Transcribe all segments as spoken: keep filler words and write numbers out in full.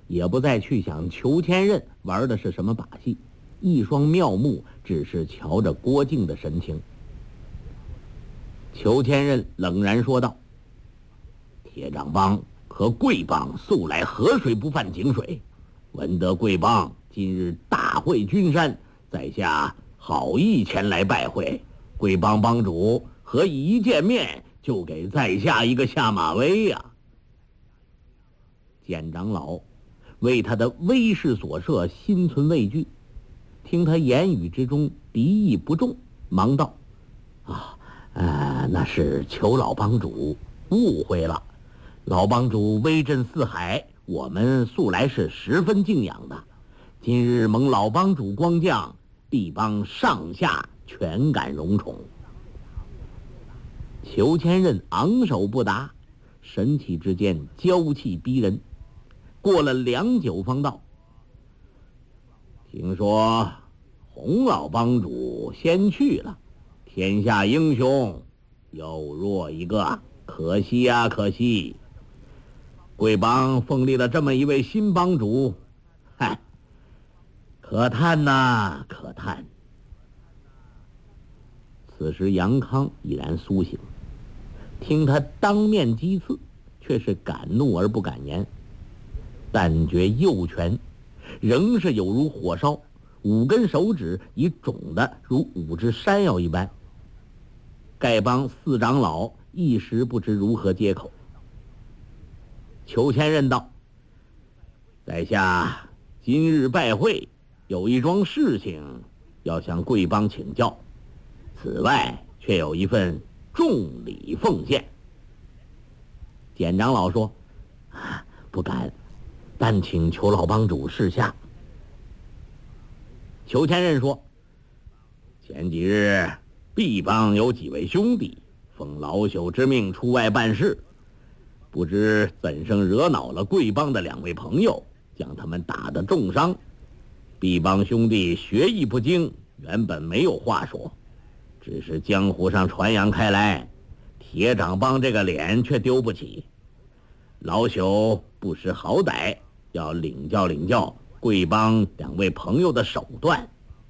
也不再去想裘千仞玩的是什么把戏，一双妙目只是瞧着郭靖的神情。裘千仞冷然说道：铁掌帮和贵帮素来河水不犯井水，闻得贵帮今日大会君山，在下好意前来拜会，贵帮帮主何以一见面就给在下一个下马威呀、啊？简长老为他的威势所慑，心存畏惧，听他言语之中敌意不重，忙道：啊，呃，那是裘老帮主误会了，老帮主威震四海，我们素来是十分敬仰的，今日蒙老帮主光降，必帮上下全感荣宠。裘千仞昂首不答，神气之间娇气逼人。过了良久方道：听说洪老帮主先去了，天下英雄又弱一个，可惜呀、啊、可惜。贵帮奉立了这么一位新帮主，嗨，可叹呐可叹。此时杨康已然苏醒，听他当面讥刺，却是敢怒而不敢言，但觉右拳仍是有如火烧，五根手指已肿得如五只山药一般。丐帮四长老一时不知如何接口。裘千仞道：在下今日拜会，有一桩事情要向贵帮请教，此外却有一份重礼奉献。简长老说：啊，不敢，但请裘老帮主示下。裘千仞说：前几日毕帮有几位兄弟奉老朽之命出外办事，不知怎生惹恼了贵帮的两位朋友，将他们打得重伤。毕帮兄弟学艺不精，原本没有话说，只是江湖上传扬开来，铁掌帮这个脸却丢不起。老朽不识好歹，要领教领教贵帮两位朋友的手段。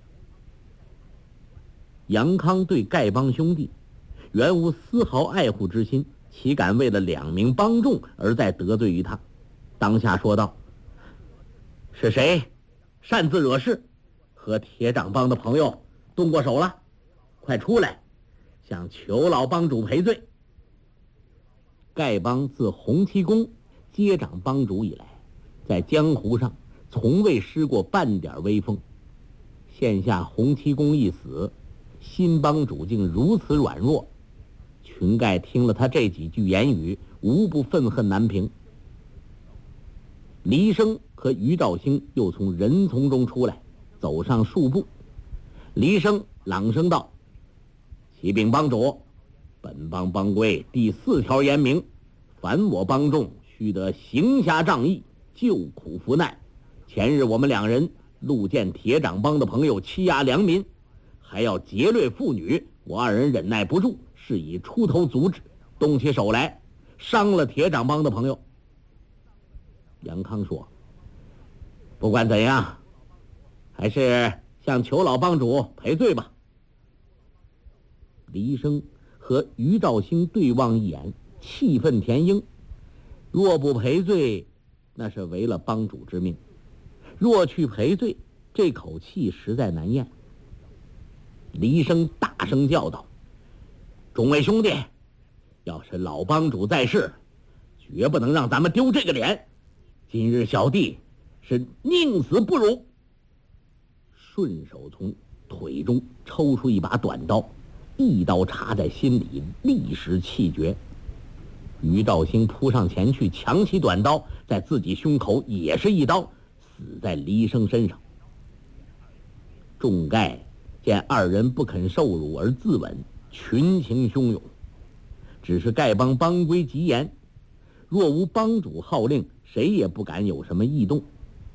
杨康对丐帮兄弟原无丝毫爱护之心，岂敢为了两名帮众而再得罪于他？当下说道：是谁擅自惹事，和铁掌帮的朋友动过手了？快出来，向裘老帮主赔罪。丐帮自洪七公接掌帮主以来，在江湖上从未失过半点威风。现下洪七公一死，新帮主竟如此软弱，群丐听了他这几句言语，无不愤恨难平。黎生和于兆兴又从人丛中出来，走上数步。黎生朗声道：启禀帮主，本帮帮规第四条言明，凡我帮众须得行侠仗义，救苦扶难。前日我们两人路见铁掌帮的朋友欺压良民，还要劫掠妇女，我二人忍耐不住，是以出头阻止，动起手来，伤了铁掌帮的朋友。杨康说：不管怎样，还是向裘老帮主赔罪吧。黎生和于兆兴对望一眼，气愤填膺。若不赔罪，那是违了帮主之命；若去赔罪，这口气实在难咽。黎生大声叫道：众位兄弟，要是老帮主在世，绝不能让咱们丢这个脸。今日小弟是宁死不辱。顺手从腿中抽出一把短刀，一刀插在心里，立时气绝。于兆兴扑上前去，抢起短刀，在自己胸口也是一刀，死在黎生身上。众丐见二人不肯受辱而自刎，群情汹涌。只是丐帮帮规极严，若无帮主号令，谁也不敢有什么异动。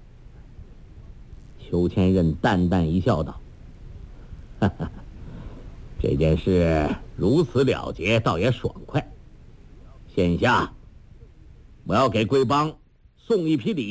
裘千仞淡淡一笑道：哈哈，这件事如此了结，倒也爽快。现下我要给贵帮送一批礼。